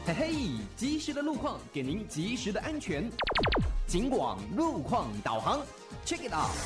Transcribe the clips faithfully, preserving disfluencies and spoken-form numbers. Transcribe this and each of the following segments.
嘿嘿，及时的路况给您及时的安全。警广路况导航 ，check it out。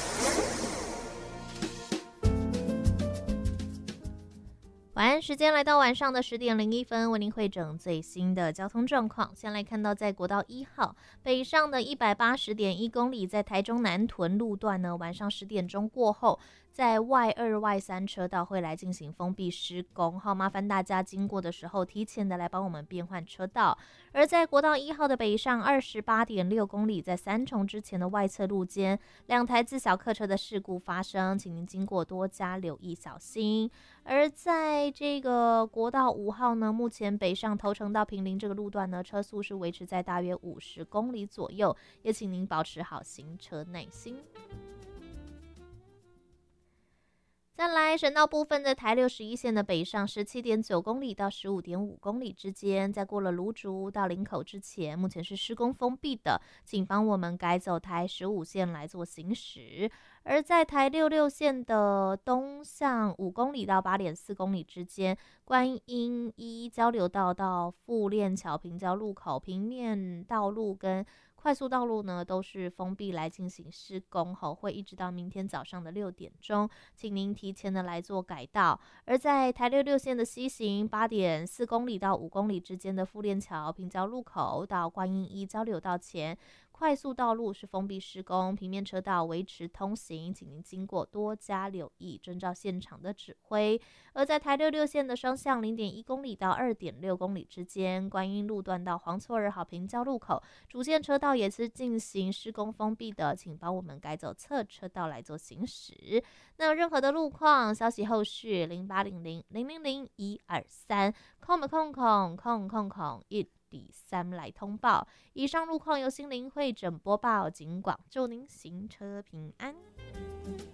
晚安时间来到晚上的十点零一分，为您汇整最新的交通状况。先来看到在国道一号北上的一百八十点一公里，在台中南屯路段呢，晚上十点钟过后，在外二外三车道会来进行封闭施工，好，麻烦大家经过的时候提前的来帮我们变换车道。而在国道一号的北上二十八点六公里，在三重之前的外侧路间，两台自小客车的事故发生，请您经过多加留意小心。而在这个国道五号呢，目前北上头城到坪林这个路段呢，车速是维持在大约五十公里左右，也请您保持好行车耐心。再来，省道部分的台六十一线的北上十七点九公里到十五点五公里之间，在过了芦竹到林口之前，目前是施工封闭的，请帮我们改走台十五线来做行驶。而在台六六线的东向五公里到八点四公里之间，观音一交流道到富链桥平交路口平面道路跟快速道路呢，都是封闭来进行施工后，会一直到明天早上的六点钟，请您提前的来做改道。而在台六六线的西行八点四公里到五公里之间的富链桥平交路口到观音一交流道前，快速道路是封闭施工，平面车道维持通行，请您经过多加留意，遵照现场的指挥。而在台六六线的双向零点一公里到二点六公里之间，观音路段到黄厝二号平交路口，主线车道也是进行施工封闭的，请帮我们改走侧车道来做行驶。那有任何的路况消息，后续零八零零零零零一二三空没空空空空空一比三来通报。以上路况由心灵会诊播报，警广祝您行车平安。